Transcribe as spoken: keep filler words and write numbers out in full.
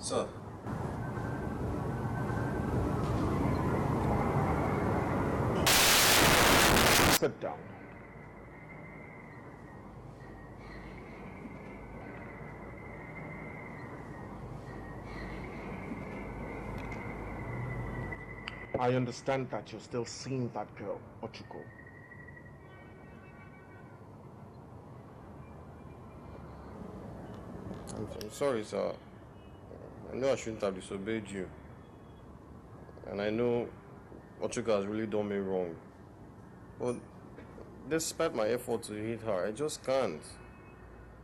Sir. Sit down. I understand that you're still seeing that girl, Ochuko. I'm, I'm sorry, sir. I know I shouldn't have disobeyed you. And I know Ochuko has really done me wrong. But despite my effort to hit her, I just can't.